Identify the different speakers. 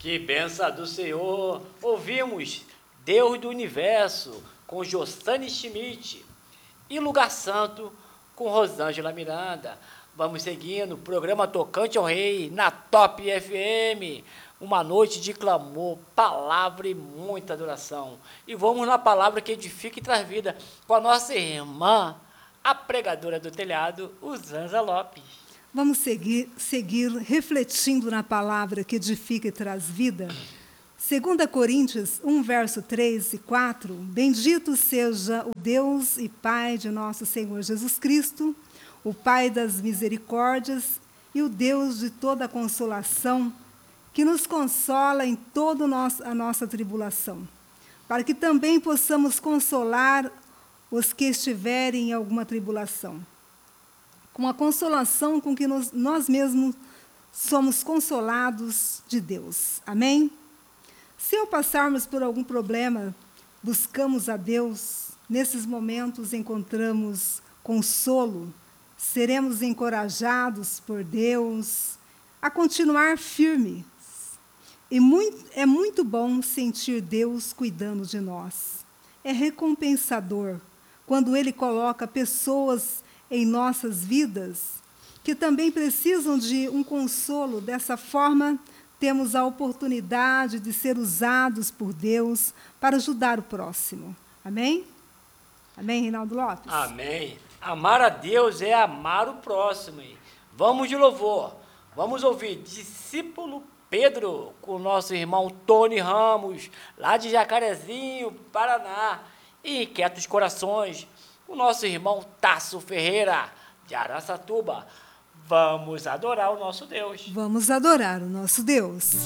Speaker 1: Que benção do Senhor! Ouvimos Deus do Universo com Jossane Schmidt e Lugar Santo com Rosângela Miranda. Vamos seguindo, programa Tocante ao Rei, na Top FM. Uma noite de clamor, palavra e muita adoração. E vamos na palavra que edifica e traz vida com a nossa irmã, a pregadora do telhado, Uzanza Lopes.
Speaker 2: Vamos seguir refletindo na palavra que edifica e traz vida. 2 Coríntios 1, verso 3 e 4. Bendito seja o Deus e Pai de nosso Senhor Jesus Cristo, o Pai das misericórdias e o Deus de toda a consolação, que nos consola em toda a nossa tribulação, para que também possamos consolar os que estiverem em alguma tribulação, com a consolação com que nós mesmos somos consolados de Deus. Amém? Se ao passarmos por algum problema, buscamos a Deus, nesses momentos encontramos consolo, seremos encorajados por Deus a continuar firme. É muito bom sentir Deus cuidando de nós. É recompensador quando Ele coloca pessoas em nossas vidas que também precisam de um consolo. Dessa forma, temos a oportunidade de ser usados por Deus para ajudar o próximo. Amém? Amém, Reinaldo Lopes?
Speaker 1: Amém. Amar a Deus é amar o próximo. Vamos de louvor. Vamos ouvir Discípulo Pedro com o nosso irmão Tony Ramos, lá de Jacarezinho, Paraná. E Inquietos Corações, o nosso irmão Tasso Ferreira, de Araçatuba. Vamos adorar o nosso Deus.
Speaker 2: Vamos adorar o nosso Deus.